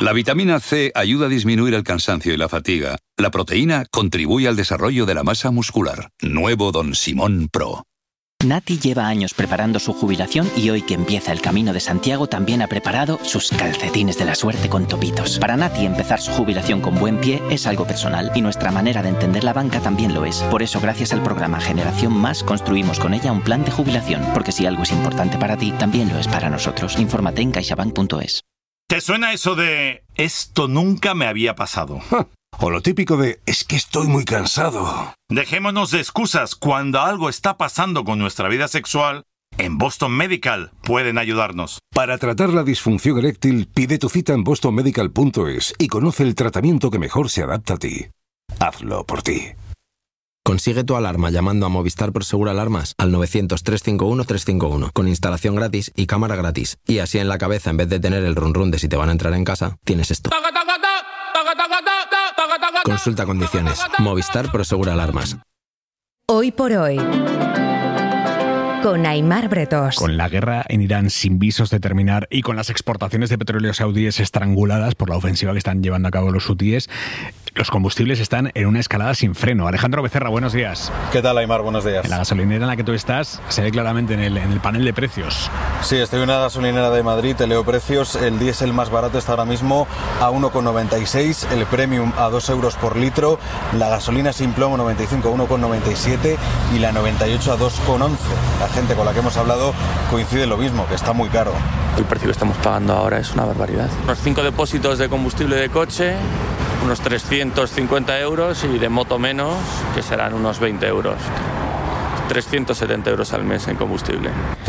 La vitamina C ayuda a disminuir el cansancio y la fatiga. La proteína contribuye al desarrollo de la masa muscular. Nuevo Don Simón Pro. Nati lleva años preparando su jubilación y hoy que empieza el Camino de Santiago también ha preparado sus calcetines de la suerte con topitos. Para Nati empezar su jubilación con buen pie es algo personal y nuestra manera de entender la banca también lo es. Por eso gracias al programa Generación Más construimos con ella un plan de jubilación, porque si algo es importante para ti, también lo es para nosotros. Infórmate en caixabank.es. ¿Te suena eso de esto nunca me había pasado? O lo típico de es que estoy muy cansado. Dejémonos de excusas. Cuando algo está pasando con nuestra vida sexual, en Boston Medical pueden ayudarnos. Para tratar la disfunción eréctil, pide tu cita en bostonmedical.es y conoce el tratamiento que mejor se adapta a ti. Hazlo por ti. Consigue tu alarma llamando a Movistar Prosegur Alarmas al 900-351-351 con instalación gratis y cámara gratis. Y así en la cabeza, en vez de tener el run run de si te van a entrar en casa, tienes esto. Consulta condiciones. Movistar Prosegur Alarmas. Hoy por hoy, con Aimar Bretos. Con la guerra en Irán sin visos de terminar y con las exportaciones de petróleo saudíes estranguladas por la ofensiva que están llevando a cabo los hutíes, los combustibles están en una escalada sin freno. Alejandro Becerra, buenos días. ¿Qué tal, Aimar? Buenos días. En la gasolinera en la que tú estás se ve claramente en el panel de precios. Sí, estoy en una gasolinera de Madrid, te leo precios. El diésel más barato está ahora mismo a 1,96, el premium a 2 euros por litro, la gasolina sin plomo 95 a 1,97 y la 98 a 2,11. La gente con la que hemos hablado coincide en lo mismo, que está muy caro. El precio que estamos pagando ahora es una barbaridad. Unos 5 depósitos de combustible de coche, unos 350 euros y de moto menos, que serán unos 20 euros. 370 euros al mes en combustible.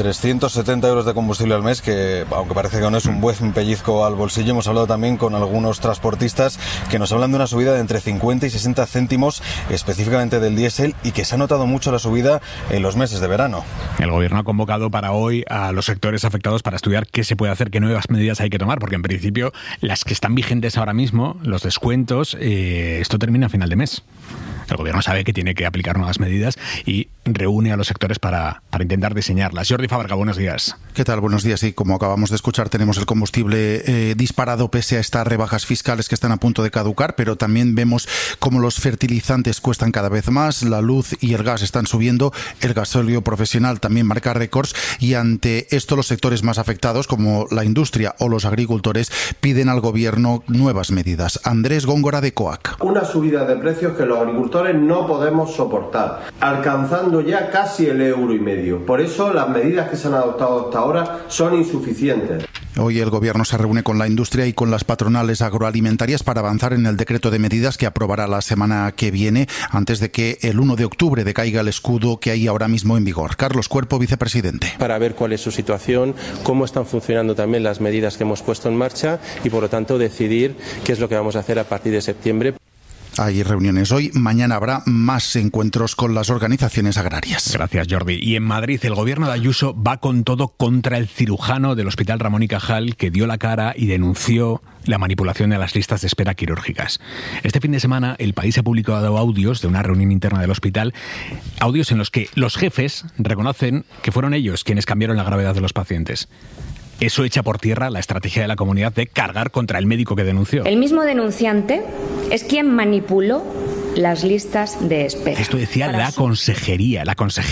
370 euros de combustible al mes, que aunque parece que no es un buen pellizco al bolsillo. Hemos hablado también con algunos transportistas que nos hablan de una subida de entre 50 y 60 céntimos específicamente del diésel y que se ha notado mucho la subida en los meses de verano. El gobierno ha convocado para hoy a los sectores afectados para estudiar qué se puede hacer, qué nuevas medidas hay que tomar, porque en principio las que están vigentes ahora mismo, los descuentos, esto termina a final de mes. El gobierno sabe que tiene que aplicar nuevas medidas y reúne a los sectores para intentar diseñarlas. Jordi Fábrega, buenos días. ¿Qué tal? Buenos días. Y como acabamos de escuchar, tenemos el combustible disparado pese a estas rebajas fiscales que están a punto de caducar, pero también vemos cómo los fertilizantes cuestan cada vez más, la luz y el gas están subiendo, el gasóleo profesional también marca récords y ante esto los sectores más afectados, como la industria o los agricultores, piden al gobierno nuevas medidas. Andrés Góngora de COAC. Una subida de precios que los agricultores no podemos soportar, alcanzando ya casi el €1,50. Por eso las medidas que se han adoptado hasta ahora son insuficientes. Hoy el gobierno se reúne con la industria y con las patronales agroalimentarias para avanzar en el decreto de medidas que aprobará la semana que viene, antes de que el 1 de octubre decaiga el escudo que hay ahora mismo en vigor. Carlos Cuerpo, vicepresidente. Para ver cuál es su situación, cómo están funcionando también las medidas que hemos puesto en marcha y, por lo tanto, decidir qué es lo que vamos a hacer a partir de septiembre. Hay reuniones hoy, mañana habrá más encuentros con las organizaciones agrarias. Gracias, Jordi. Y en Madrid el gobierno de Ayuso va con todo contra el cirujano del Hospital Ramón y Cajal que dio la cara y denunció la manipulación de las listas de espera quirúrgicas. Este fin de semana El País ha publicado audios de una reunión interna del hospital, audios en los que los jefes reconocen que fueron ellos quienes cambiaron la gravedad de los pacientes. Eso echa por tierra la estrategia de la comunidad de cargar contra el médico que denunció. El mismo denunciante es quien manipuló las listas de espera. Esto decía la consejera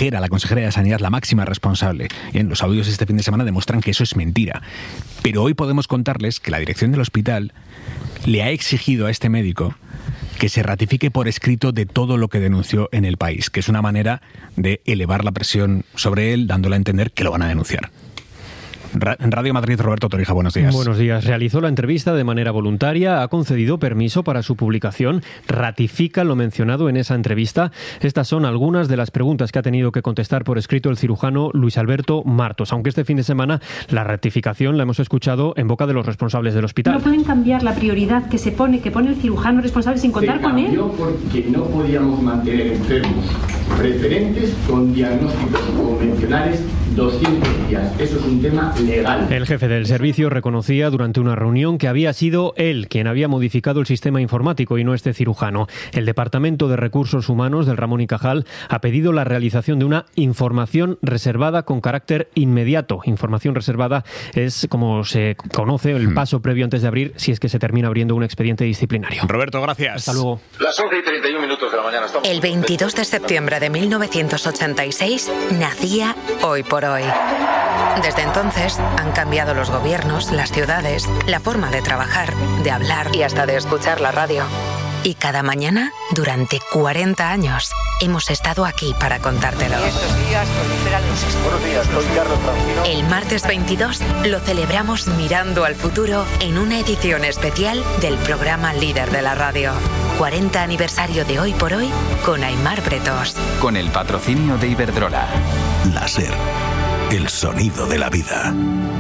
de Sanidad, la máxima responsable. Bien, los audios este fin de semana demuestran que eso es mentira. Pero hoy podemos contarles que la dirección del hospital le ha exigido a este médico que se ratifique por escrito de todo lo que denunció en El País, que es una manera de elevar la presión sobre él, dándole a entender que lo van a denunciar. En Radio Madrid, Roberto Torija, buenos días. Buenos días. Realizó la entrevista de manera voluntaria, ha concedido permiso para su publicación, ratifica lo mencionado en esa entrevista. Estas son algunas de las preguntas que ha tenido que contestar por escrito el cirujano Luis Alberto Martos, aunque este fin de semana la ratificación la hemos escuchado en boca de los responsables del hospital. No pueden cambiar la prioridad que pone el cirujano responsable sin contar con él. Se cambió porque no podíamos mantener enfermos preferentes con diagnósticos convencionales 200 días. Eso es un tema legal. El jefe del servicio reconocía durante una reunión que había sido él quien había modificado el sistema informático y no este cirujano. El Departamento de Recursos Humanos del Ramón y Cajal ha pedido la realización de una información reservada con carácter inmediato. Información reservada es, como se conoce, el paso previo antes de abrir, si es que se termina abriendo un expediente disciplinario. Roberto, gracias. Hasta luego. Las 11:31 de la mañana. El 22 de septiembre de 1986 nacía Hoy por Hoy. Desde entonces han cambiado los gobiernos, las ciudades, la forma de trabajar, de hablar y hasta de escuchar la radio. Y cada mañana, durante 40 años, hemos estado aquí para contártelo. Estos días proliferan los Buenos días, soy Carlos Francino. El martes 22 lo celebramos mirando al futuro en una edición especial del programa líder de la radio. 40 aniversario de Hoy por Hoy con Aimar Bretos. Con el patrocinio de Iberdrola. La SER, el sonido de la vida.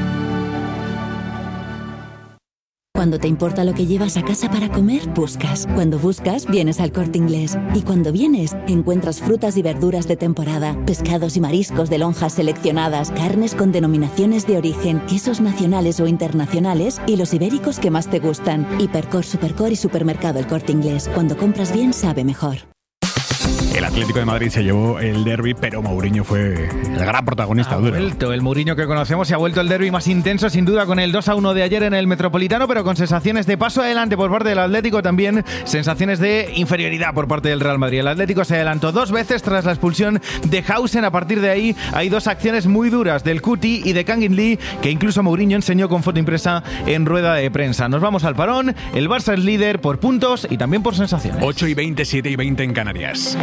Cuando te importa lo que llevas a casa para comer, buscas. Cuando buscas, vienes al Corte Inglés. Y cuando vienes, encuentras frutas y verduras de temporada, pescados y mariscos de lonjas seleccionadas, carnes con denominaciones de origen, quesos nacionales o internacionales y los ibéricos que más te gustan. Hipercor, Supercor y Supermercado El Corte Inglés. Cuando compras bien, sabe mejor. El Atlético de Madrid se llevó el derbi, pero Mourinho fue el gran protagonista. Ha vuelto el Mourinho que conocemos y ha vuelto el derbi más intenso, sin duda, con el 2-1 de ayer en el Metropolitano, pero con sensaciones de paso adelante por parte del Atlético, también sensaciones de inferioridad por parte del Real Madrid. El Atlético se adelantó 2 veces tras la expulsión de Hausen. A partir de ahí hay 2 acciones muy duras del Cuti y de Kangin Lee, que incluso Mourinho enseñó con foto impresa en rueda de prensa. Nos vamos al parón. El Barça es líder por puntos y también por sensaciones. 8:20, 7:20 en Canarias.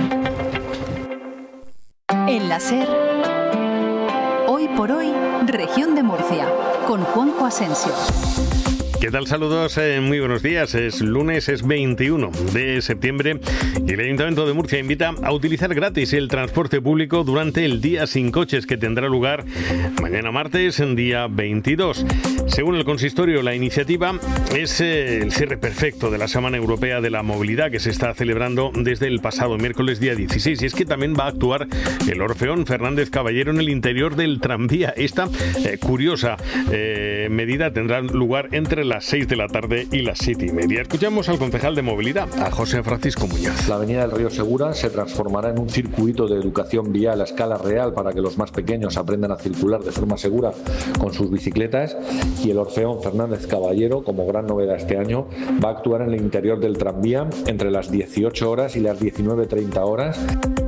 En la SER, Hoy por Hoy, Región de Murcia, con Juanjo Asensio. ¿Qué tal? Saludos, muy buenos días. Es lunes, es 21 de septiembre y el Ayuntamiento de Murcia invita a utilizar gratis el transporte público durante el Día Sin Coches, que tendrá lugar mañana martes, en día 22. Según el consistorio, la iniciativa es el cierre perfecto de la Semana Europea de la Movilidad, que se está celebrando desde el pasado miércoles día 16. Y es que también va a actuar el Orfeón Fernández Caballero en el interior del tranvía. Esta curiosa medida tendrá lugar entre las 6 de la tarde y las 7:30. Escuchamos al concejal de Movilidad, a José Francisco Muñoz. La avenida del Río Segura se transformará en un circuito de educación vial a escala real para que los más pequeños aprendan a circular de forma segura con sus bicicletas, y el Orfeón Fernández Caballero, como gran novedad este año, va a actuar en el interior del tranvía entre las 18 horas y las 19:30 horas.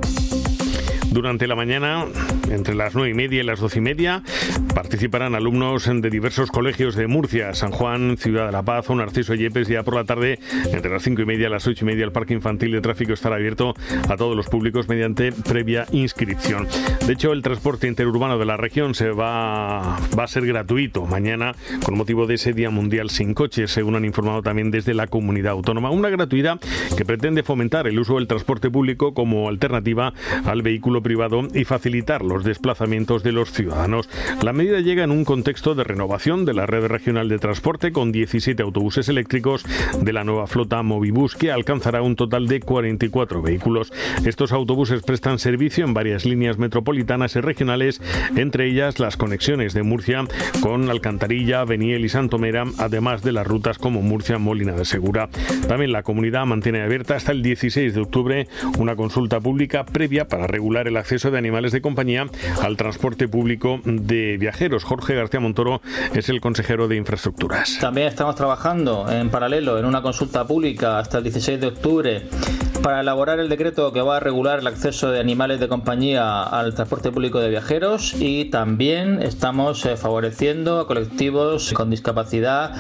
Durante la mañana, entre las 9:30 y las 12:30, participarán alumnos de diversos colegios de Murcia, San Juan, Ciudad de la Paz o Narciso Yepes. Ya por la tarde, entre las 5:30 y las 8:30, el parque infantil de tráfico estará abierto a todos los públicos mediante previa inscripción. De hecho, el transporte interurbano de la región va a ser gratuito mañana con motivo de ese Día Mundial Sin Coches, según han informado también desde la comunidad autónoma. Una gratuidad que pretende fomentar el uso del transporte público como alternativa al vehículo privado y facilitar los desplazamientos de los ciudadanos. La medida llega en un contexto de renovación de la red regional de transporte con 17 autobuses eléctricos de la nueva flota Movibus, que alcanzará un total de 44 vehículos. Estos autobuses prestan servicio en varias líneas metropolitanas y regionales, entre ellas las conexiones de Murcia con Alcantarilla, Beniel y Santomera, además de las rutas como Murcia-Molina de Segura. También la comunidad mantiene abierta hasta el 16 de octubre una consulta pública previa para regular el acceso de animales de compañía al transporte público de viajeros. Jorge García Montoro es el consejero de Infraestructuras. También estamos trabajando en paralelo en una consulta pública hasta el 16 de octubre para elaborar el decreto que va a regular el acceso de animales de compañía al transporte público de viajeros, y también estamos favoreciendo a colectivos con discapacidad.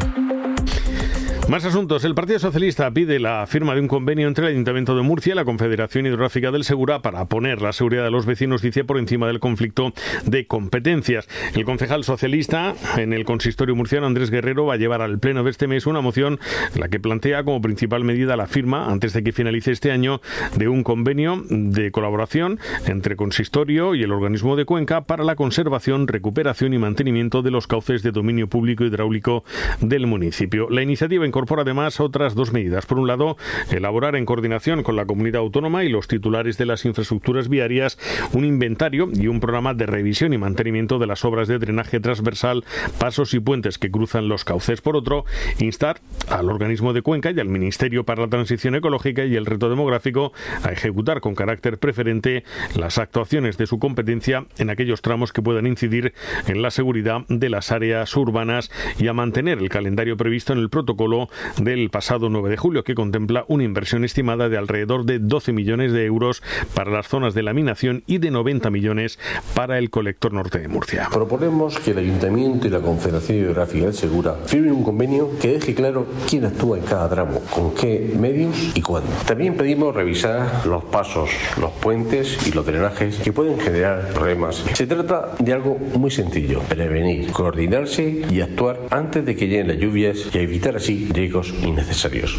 Más asuntos. El Partido Socialista pide la firma de un convenio entre el Ayuntamiento de Murcia y la Confederación Hidrográfica del Segura para poner la seguridad de los vecinos, dice, por encima del conflicto de competencias. El concejal socialista en el consistorio murciano, Andrés Guerrero, va a llevar al pleno de este mes una moción en la que plantea como principal medida la firma, antes de que finalice este año, de un convenio de colaboración entre consistorio y el organismo de Cuenca para la conservación, recuperación y mantenimiento de los cauces de dominio público hidráulico del municipio. La iniciativa incorpora incorpora además otras dos medidas. Por un lado, elaborar en coordinación con la comunidad autónoma y los titulares de las infraestructuras viarias un inventario y un programa de revisión y mantenimiento de las obras de drenaje transversal, pasos y puentes que cruzan los cauces. Por otro, instar al organismo de Cuenca y al Ministerio para la Transición Ecológica y el Reto Demográfico a ejecutar con carácter preferente las actuaciones de su competencia en aquellos tramos que puedan incidir en la seguridad de las áreas urbanas y a mantener el calendario previsto en el protocolo del pasado 9 de julio, que contempla una inversión estimada de alrededor de 12 millones de euros para las zonas de laminación y de 90 millones para el colector norte de Murcia. Proponemos que el Ayuntamiento y la Confederación Hidrográfica del Segura firmen un convenio que deje claro quién actúa en cada tramo, con qué medios y cuándo. También pedimos revisar los pasos, los puentes y los drenajes que pueden generar problemas. Se trata de algo muy sencillo: prevenir, coordinarse y actuar antes de que lleguen las lluvias y evitar así riesgos innecesarios.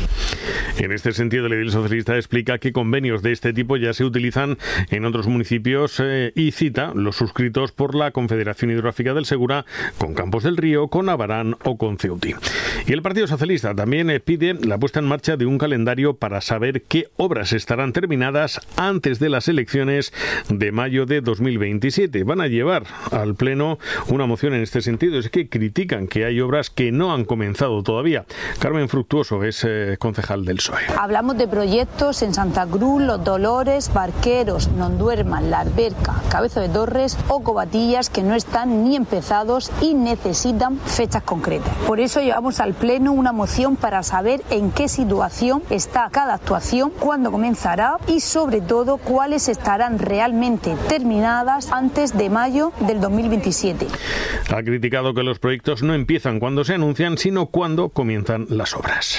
En este sentido, el edil socialista explica que convenios de este tipo ya se utilizan en otros municipios y cita los suscritos por la Confederación Hidrográfica del Segura con Campos del Río, con Abarán o con Ceuti. Y el Partido Socialista también pide la puesta en marcha de un calendario para saber qué obras estarán terminadas antes de las elecciones de mayo de 2027. Van a llevar al Pleno una moción en este sentido. Es que critican que hay obras que no han comenzado todavía. Carmen Fructuoso es concejal del PSOE. Hablamos de proyectos en Santa Cruz, Los Dolores, Barqueros, Nonduerma, La Alberca, Cabezo de Torres o Covatillas, que no están ni empezados y necesitan fechas concretas. Por eso llevamos al Pleno una moción para saber en qué situación está cada actuación, cuándo comenzará y sobre todo cuáles estarán realmente terminadas antes de mayo del 2027. Ha criticado que los proyectos no empiezan cuando se anuncian, sino cuando comienzan las obras.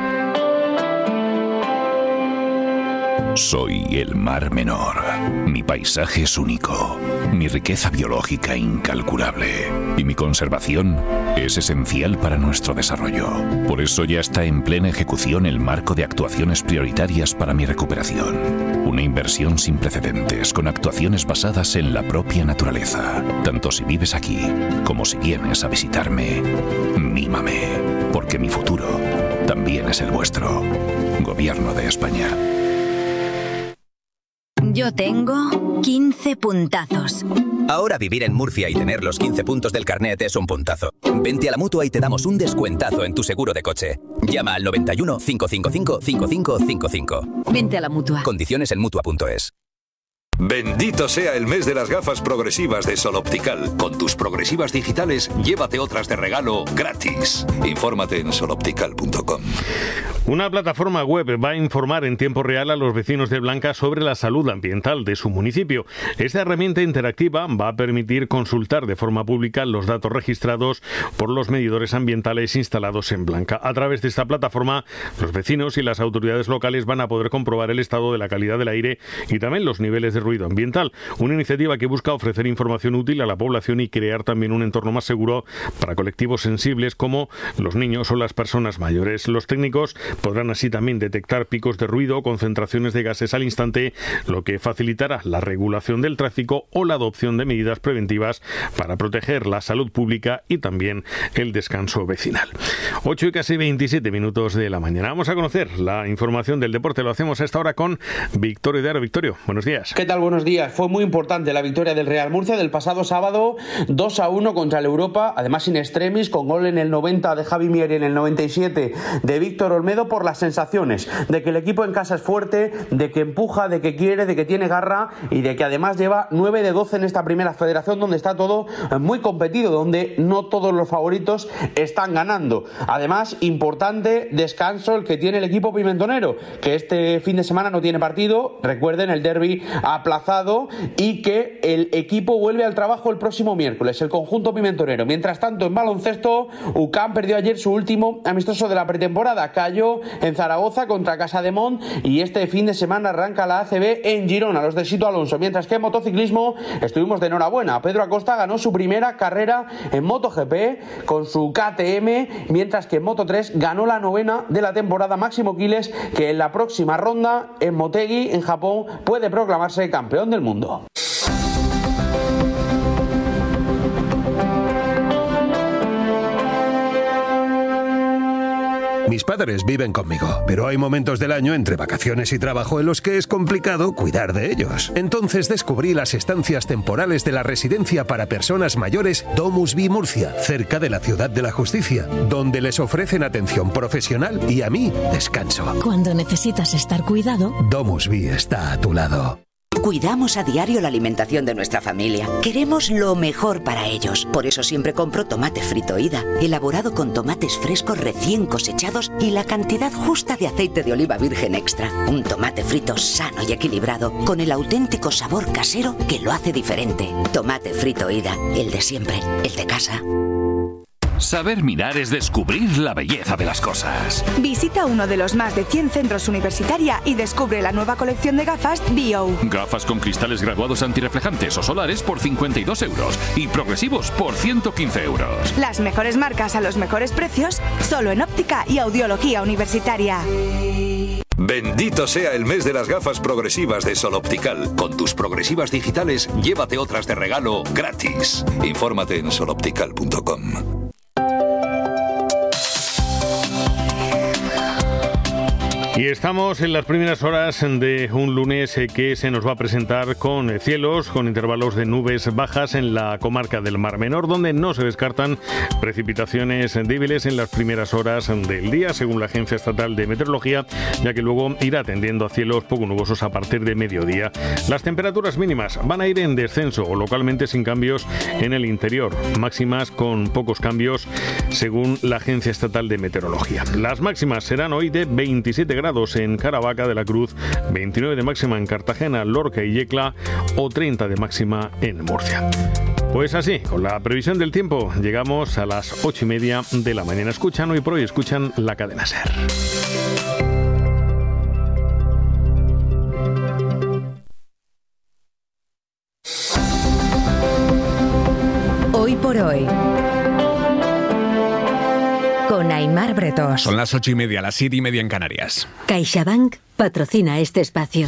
Soy el Mar Menor. Mi paisaje es único, mi riqueza biológica incalculable y mi conservación es esencial para nuestro desarrollo. Por eso ya está en plena ejecución el marco de actuaciones prioritarias para mi recuperación. Una inversión sin precedentes, con actuaciones basadas en la propia naturaleza. Tanto si vives aquí como si vienes a visitarme, mímame, porque mi futuro también es el vuestro. Gobierno de España. Yo tengo 15 puntazos. Ahora vivir en Murcia y tener los 15 puntos del carnet es un puntazo. Vente a la Mutua y te damos un descuentazo en tu seguro de coche. Llama al 91 555 5555. Vente a la Mutua. Condiciones en Mutua.es. Bendito sea el mes de las gafas progresivas de Sol Optical. Con tus progresivas digitales, llévate otras de regalo gratis. Infórmate en soloptical.com. Una plataforma web va a informar en tiempo real a los vecinos de Blanca sobre la salud ambiental de su municipio. Esta herramienta interactiva va a permitir consultar de forma pública los datos registrados por los medidores ambientales instalados en Blanca. A través de esta plataforma, los vecinos y las autoridades locales van a poder comprobar el estado de la calidad del aire y también los niveles de ruido ambiental. Una iniciativa que busca ofrecer información útil a la población y crear también un entorno más seguro para colectivos sensibles como los niños o las personas mayores. Los técnicos podrán así también detectar picos de ruido o concentraciones de gases al instante, lo que facilitará la regulación del tráfico o la adopción de medidas preventivas para proteger la salud pública y también el descanso vecinal. 8 y casi 27 minutos de la mañana. Vamos a conocer la información del deporte. Lo hacemos a esta hora con Victorio de Aro. Victorio, buenos días. ¿Qué tal? Buenos días. Fue muy importante la victoria del Real Murcia del pasado sábado 2-1 contra el Europa, además in extremis, con gol en el 90 de Javi Mier y en el 97 de Víctor Olmedo, por las sensaciones de que el equipo en casa es fuerte, de que empuja, de que quiere, de que tiene garra y de que además lleva 9 de 12 en esta primera federación, donde está todo muy competido, donde no todos los favoritos están ganando. Además, importante descanso el que tiene el equipo pimentonero, que este fin de semana no tiene partido, recuerden el derbi aplazado, y que el equipo vuelve al trabajo el próximo miércoles, el conjunto pimentonero. Mientras tanto, en baloncesto, UCAM perdió ayer su último amistoso de la pretemporada, cayó en Zaragoza contra Casademont y este fin de semana arranca la ACB en Girona, los de Sito Alonso. Mientras que en motociclismo estuvimos de enhorabuena. Pedro Acosta ganó su primera carrera en MotoGP con su KTM, mientras que en Moto3 ganó la 9ª de la temporada Máximo Quiles, que en la próxima ronda en Motegi, en Japón, puede proclamarse campeón del mundo. Mis padres viven conmigo, pero hay momentos del año entre vacaciones y trabajo en los que es complicado cuidar de ellos. Entonces descubrí las estancias temporales de la residencia para personas mayores DomusVi Murcia, cerca de la Ciudad de la Justicia, donde les ofrecen atención profesional y a mí descanso. Cuando necesitas estar cuidado, DomusVi está a tu lado. Cuidamos a diario la alimentación de nuestra familia. Queremos lo mejor para ellos. Por eso siempre compro tomate frito Ida, elaborado con tomates frescos recién cosechados y la cantidad justa de aceite de oliva virgen extra. Un tomate frito sano y equilibrado, con el auténtico sabor casero que lo hace diferente. Tomate frito Ida, el de siempre, el de casa. Saber mirar es descubrir la belleza de las cosas. Visita uno de los más de 100 centros Universitaria y descubre la nueva colección de gafas Bio. Gafas con cristales graduados antirreflejantes o solares por 52 euros y progresivos por 115 euros. Las mejores marcas a los mejores precios, solo en óptica y audiología universitaria. Bendito sea el mes de las gafas progresivas de Sol Optical. Con tus progresivas digitales, llévate otras de regalo gratis. Infórmate en soloptical.com. Y estamos en las primeras horas de un lunes que se nos va a presentar con cielos, con intervalos de nubes bajas en la comarca del Mar Menor, donde no se descartan precipitaciones débiles en las primeras horas del día, según la Agencia Estatal de Meteorología, ya que luego irá tendiendo a cielos poco nubosos a partir de mediodía. Las temperaturas mínimas van a ir en descenso o localmente sin cambios en el interior, máximas con pocos cambios, según la Agencia Estatal de Meteorología. Las máximas serán hoy de 27 grados en Caravaca de la Cruz, 29 de máxima en Cartagena, Lorca y Yecla o 30 de máxima en Murcia. Pues así, con la previsión del tiempo, llegamos a las 8:30 de la mañana. Escuchan hoy por hoy, escuchan la cadena SER. Hoy por hoy, con Aimar Bretos. Son las 8:30, las 7:30 en Canarias. CaixaBank patrocina este espacio.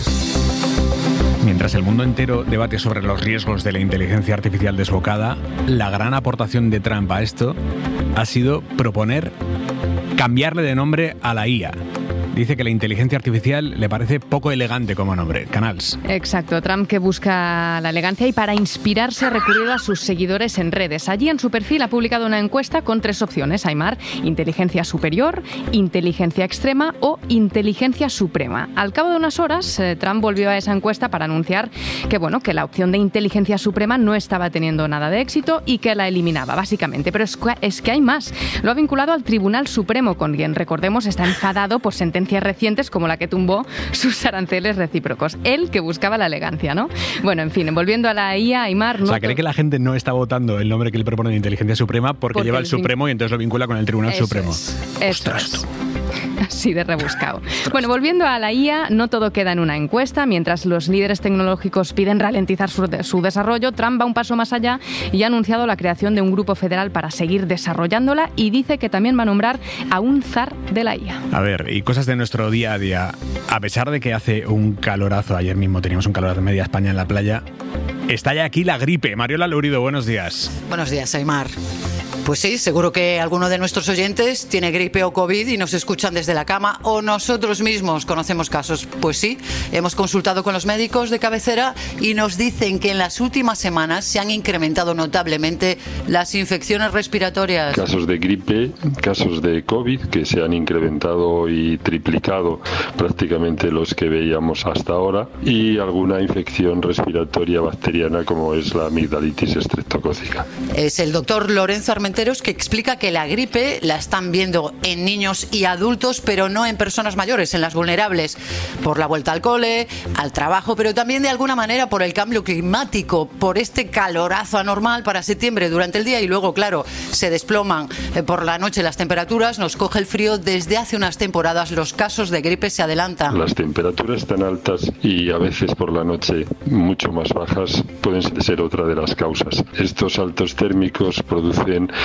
Mientras el mundo entero debate sobre los riesgos de la inteligencia artificial desbocada, la gran aportación de Trump a esto ha sido proponer cambiarle de nombre a la IA. Dice que la inteligencia artificial le parece poco elegante como nombre. Canals. Exacto. Trump, que busca la elegancia y para inspirarse ha recurrido a sus seguidores en redes. Allí en su perfil ha publicado una encuesta con 3 opciones, Aimar: inteligencia superior, inteligencia extrema o inteligencia suprema. Al cabo de unas horas, Trump volvió a esa encuesta para anunciar que la opción de inteligencia suprema no estaba teniendo nada de éxito y que la eliminaba, básicamente. Pero es que hay más. Lo ha vinculado al Tribunal Supremo, con quien, recordemos, está enfadado por sentencias recientes como la que tumbó sus aranceles recíprocos. Él, que buscaba la elegancia, ¿no? Bueno, en fin, volviendo a la IA, Aimar... O sea, cree que la gente no está votando el nombre que le propone de inteligencia suprema porque lleva el Supremo y entonces lo vincula con el Tribunal Supremo. Ostras. Así de rebuscado. Bueno, volviendo a la IA, no todo queda en una encuesta. Mientras los líderes tecnológicos piden ralentizar su desarrollo, Trump va un paso más allá y ha anunciado la creación de un grupo federal para seguir desarrollándola y dice que también va a nombrar a un zar de la IA. A ver, y cosas de nuestro día a día. A pesar de que hace un calorazo, ayer mismo teníamos un calorazo en media España en la playa, está ya aquí la gripe. Mariola Lourido, buenos días. Buenos días, Aimar. Pues sí, seguro que alguno de nuestros oyentes tiene gripe o COVID y nos escuchan desde la cama, o nosotros mismos conocemos casos. Pues sí, hemos consultado con los médicos de cabecera y nos dicen que en las últimas semanas se han incrementado notablemente las infecciones respiratorias. Casos de gripe, casos de COVID que se han incrementado y triplicado prácticamente los que veíamos hasta ahora, y alguna infección respiratoria bacteriana como es la amigdalitis estreptocócica. Es el doctor Lorenzo Armenteros, que explica que la gripe la están viendo en niños y adultos, pero no en personas mayores, en las vulnerables, por la vuelta al cole, al trabajo, pero también de alguna manera por el cambio climático, por este calorazo anormal para septiembre durante el día y luego, claro, se desploman por la noche las temperaturas, nos coge el frío. Desde hace unas temporadas los casos de gripe se adelantan. Las temperaturas tan altas y a veces por la noche mucho más bajas pueden ser otra de las causas. Estos saltos térmicos producen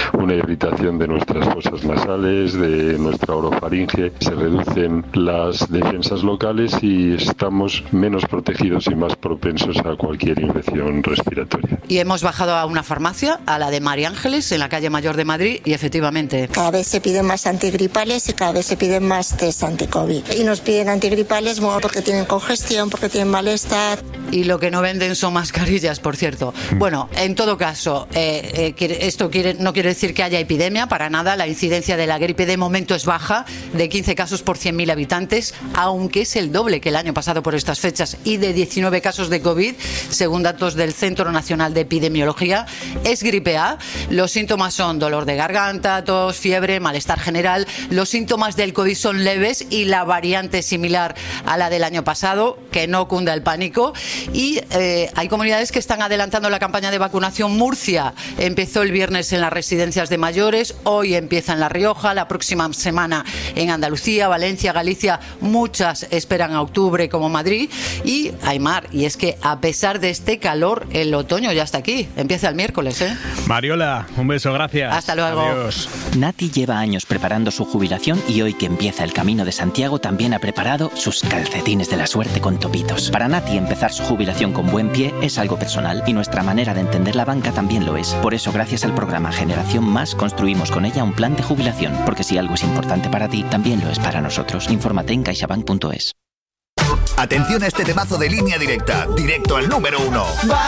una irritación de nuestras fosas nasales, de nuestra orofaringe, se reducen las defensas locales y estamos menos protegidos y más propensos a cualquier infección respiratoria. Y hemos bajado a una farmacia, a la de María Ángeles, en la calle Mayor de Madrid, y efectivamente cada vez se piden más antigripales y cada vez se piden más test anti-COVID. Y nos piden antigripales porque tienen congestión, porque tienen malestar. Y lo que no venden son mascarillas, por cierto. Bueno, en todo caso, esto no quiere decir que haya epidemia, para nada. La incidencia de la gripe de momento es baja, de 15 casos por 100.000 habitantes, aunque es el doble que el año pasado por estas fechas, y de 19 casos de COVID, según datos del Centro Nacional de Epidemiología. Es gripe A. Los síntomas son dolor de garganta, tos, fiebre, malestar general. Los síntomas del COVID son leves y la variante es similar a la del año pasado, que no cunda el pánico. Y hay comunidades que están adelantando la campaña de vacunación. Murcia empezó el viernes en las residencias de mayores, hoy empieza en La Rioja, la próxima semana en Andalucía, Valencia, Galicia, muchas esperan a octubre como Madrid. Y Aymar, y es que a pesar de este calor, el otoño ya está aquí, empieza el miércoles, ¿eh? Mariola, un beso, gracias. Hasta luego. Adiós. Nati lleva años preparando su jubilación y hoy que empieza el Camino de Santiago también ha preparado sus calcetines de la suerte con topitos. Para Nati empezar su jubilación con buen pie es algo personal y nuestra manera de entender la banca también lo es. Por eso, gracias al programa Generación Más, construimos con ella un plan de jubilación, porque si algo es importante para ti, también lo es para nosotros. Infórmate en caixabank.es. Atención a este temazo de Línea Directa, directo al número 1.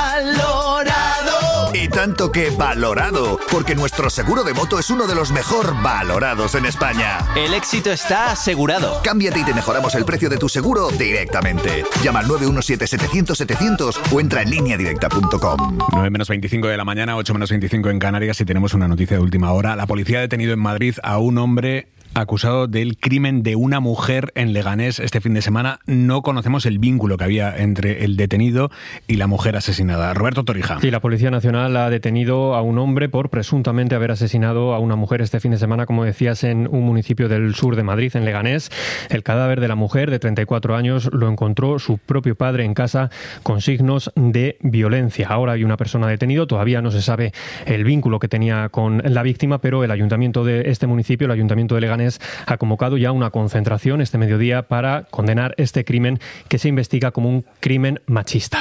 ¡Valorado! Y tanto que valorado, porque nuestro seguro de moto es uno de los mejor valorados en España. El éxito está asegurado. Cámbiate y te mejoramos el precio de tu seguro directamente. Llama al 917-700-700 o entra en lineadirecta.com. 9:25 de la mañana, 8:25 en Canarias, y tenemos una noticia de última hora. La policía ha detenido en Madrid a un hombre acusado del crimen de una mujer en Leganés este fin de semana. No conocemos el vínculo que había entre el detenido y la mujer asesinada. Roberto Torija. Sí, la Policía Nacional ha detenido a un hombre por presuntamente haber asesinado a una mujer este fin de semana, como decías, en un municipio del sur de Madrid, en Leganés. El cadáver de la mujer, de 34 años, lo encontró su propio padre en casa con signos de violencia. Ahora hay una persona detenida. Todavía no se sabe el vínculo que tenía con la víctima, pero el ayuntamiento de este municipio, el ayuntamiento de Leganés, ha convocado ya una concentración este mediodía para condenar este crimen que se investiga como un crimen machista.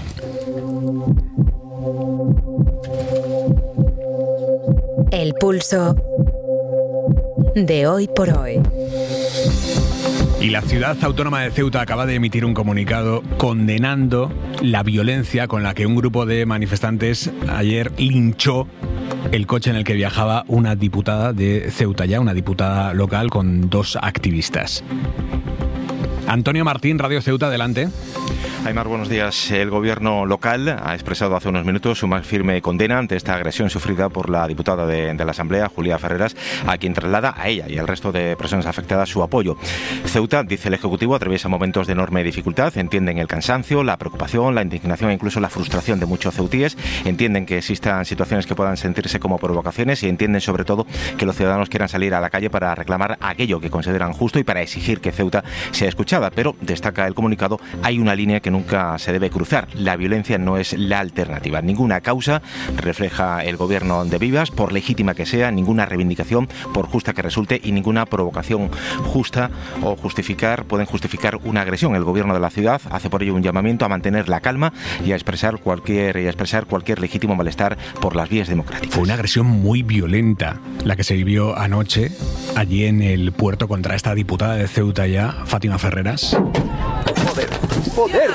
El pulso de hoy por hoy. Y la ciudad autónoma de Ceuta acaba de emitir un comunicado condenando la violencia con la que un grupo de manifestantes ayer linchó el coche en el que viajaba una diputada de Ceuta, ya una diputada local, con dos activistas. Antonio Martín, Radio Ceuta, adelante. Aymar, buenos días. El gobierno local ha expresado hace unos minutos su más firme condena ante esta agresión sufrida por la diputada de la Asamblea, Julia Ferreras, a quien traslada a ella y al resto de personas afectadas su apoyo. Ceuta, dice el Ejecutivo, atraviesa momentos de enorme dificultad. Entienden el cansancio, la preocupación, la indignación e incluso la frustración de muchos ceutíes. Entienden que existan situaciones que puedan sentirse como provocaciones y entienden sobre todo que los ciudadanos quieran salir a la calle para reclamar aquello que consideran justo y para exigir que Ceuta sea escuchada. Pero, destaca el comunicado, hay una línea que nunca se debe cruzar. La violencia no es la alternativa. Ninguna causa, refleja el gobierno de Vivas, por legítima que sea, ninguna reivindicación, por justa que resulte, y ninguna provocación justa o pueden justificar una agresión. El gobierno de la ciudad hace por ello un llamamiento a mantener la calma y a expresar cualquier legítimo malestar por las vías democráticas. Fue una agresión muy violenta la que se vivió anoche allí en el puerto contra esta diputada de Ceuta ya, Fátima Ferreras. ¡Joder!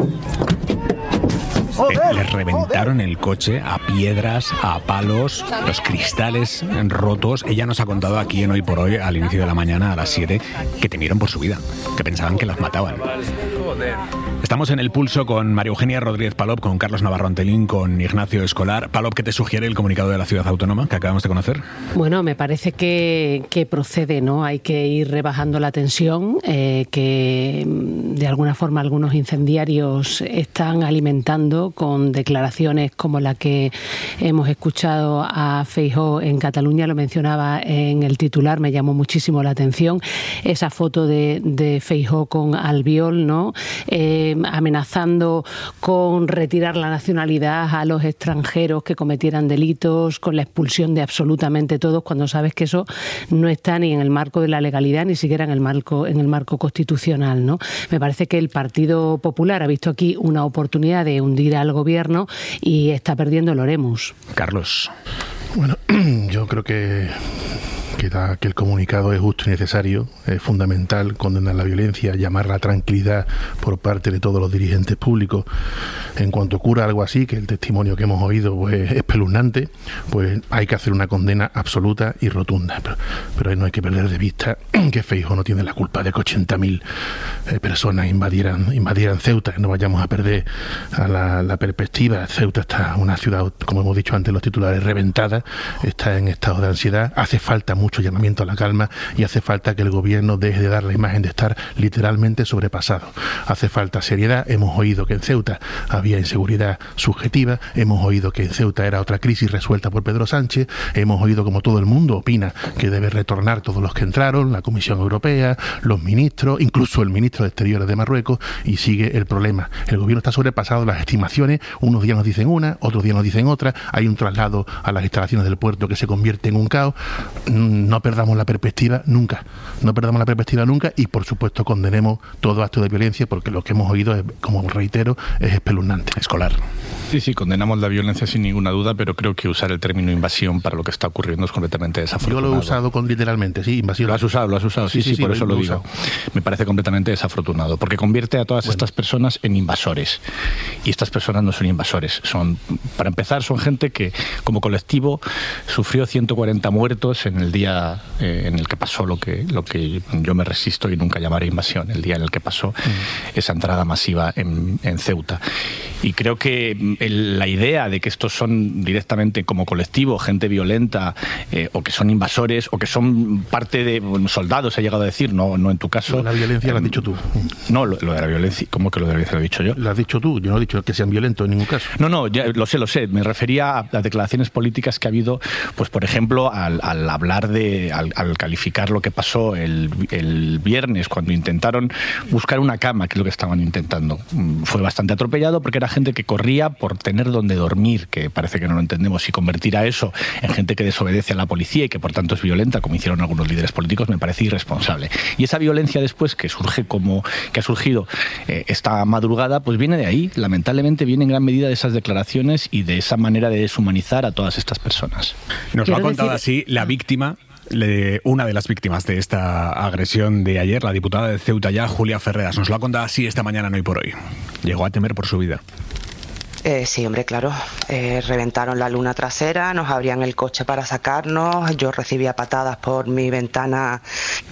Les reventaron el coche a piedras, a palos, los cristales rotos. Ella nos ha contado aquí en Hoy por Hoy, al inicio de la mañana, a las 7, que temieron por su vida, que pensaban que las mataban. Estamos en El Pulso con María Eugenia Rodríguez Palop, con Carlos Navarro Antolín, con Ignacio Escolar. Palop, ¿qué te sugiere el comunicado de la Ciudad Autónoma que acabamos de conocer? Bueno, me parece que procede, ¿no? Hay que ir rebajando la tensión, que de alguna forma algunos incendiarios están alimentando con declaraciones como la que hemos escuchado a Feijóo en Cataluña. Lo mencionaba en el titular, me llamó muchísimo la atención esa foto de Feijóo con Albiol, ¿no? amenazando con retirar la nacionalidad a los extranjeros que cometieran delitos, con la expulsión de absolutamente todos, cuando sabes que eso no está ni en el marco de la legalidad, ni siquiera en el marco constitucional, ¿no? Me parece que el Partido Popular ha visto aquí una oportunidad de hundir al gobierno y está perdiendo el oremus. Carlos. Bueno, yo creo que el comunicado es justo y necesario, es fundamental condenar la violencia, llamar la tranquilidad por parte de todos los dirigentes públicos. En cuanto ocurra algo así, que el testimonio que hemos oído pues, es espeluznante, pues hay que hacer una condena absoluta y rotunda. Pero no hay que perder de vista que Feijóo no tiene la culpa de que 80.000 personas invadieran Ceuta, que no vayamos a perder a la perspectiva. Ceuta está una ciudad, como hemos dicho antes, los titulares, reventada, está en estado de ansiedad, hace falta mucho llamamiento a la calma y hace falta que el gobierno deje de dar la imagen de estar literalmente sobrepasado. Hace falta seriedad. Hemos oído que en Ceuta había inseguridad subjetiva, hemos oído que en Ceuta era otra crisis resuelta por Pedro Sánchez, hemos oído como todo el mundo opina que debe retornar todos los que entraron, la Comisión Europea, los ministros, incluso el ministro de Exteriores de Marruecos, y sigue el problema. El gobierno está sobrepasado, las estimaciones, unos días nos dicen una, otros días nos dicen otra, hay un traslado a las instalaciones del puerto que se convierte en un caos. No perdamos la perspectiva nunca, y por supuesto condenemos todo acto de violencia, porque lo que hemos oído, es, como reitero, es espeluznante. Escolar. Sí, condenamos la violencia sin ninguna duda, pero creo que usar el término invasión para lo que está ocurriendo es completamente desafortunado. Yo lo he usado literalmente, sí, invasión. Lo has usado, sí, por eso lo digo. Me parece completamente desafortunado, porque convierte a todas estas personas en invasores. Y estas personas no son invasores, para empezar, son gente que como colectivo sufrió 140 muertos en el día en el que pasó lo que yo me resisto y nunca llamaré invasión, el día en el que pasó esa entrada masiva en Ceuta. Y creo que la idea de que estos son directamente como colectivo gente violenta, o que son invasores, o que son parte de soldados, he llegado a decir, no en tu caso. La violencia lo has dicho tú. No, lo de la violencia, ¿cómo que lo de la violencia lo he dicho yo? Lo has dicho tú, yo no he dicho que sean violentos en ningún caso. No, ya, lo sé, me refería a las declaraciones políticas que ha habido, pues por ejemplo, al hablar al calificar lo que pasó el viernes, cuando intentaron buscar una cama, que es lo que estaban intentando. Fue bastante atropellado porque era gente que corría por tener donde dormir, que parece que no lo entendemos, y convertir a eso en gente que desobedece a la policía y que por tanto es violenta, como hicieron algunos líderes políticos, me parece irresponsable. Y esa violencia después que ha surgido esta madrugada, pues viene de ahí, lamentablemente viene en gran medida de esas declaraciones y de esa manera de deshumanizar a todas estas personas. Nos lo ha contado así la víctima, una de las víctimas de esta agresión de ayer, la diputada de Ceuta ya, Julia Ferreras. Nos lo ha contado así esta mañana en Hoy por Hoy. Llegó a temer por su vida. Sí, hombre, claro. Reventaron la luna trasera, nos abrían el coche para sacarnos, yo recibía patadas por mi ventana